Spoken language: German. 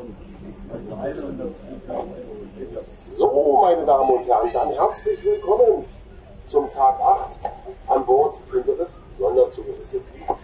So, meine Damen und Herren, dann herzlich willkommen zum Tag 8 an Bord unseres Sonderzuges.